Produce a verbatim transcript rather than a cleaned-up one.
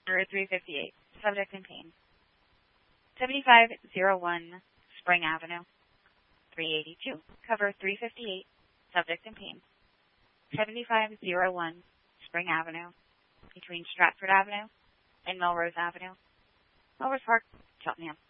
or three fifty-eight, subject in pain. seventy-five oh one Spring Avenue, three eighty-two, cover three fifty-eight, subject in pain. seventy-five oh one Spring Avenue, between Stratford Avenue and Melrose Avenue, Melrose Park, Cheltenham.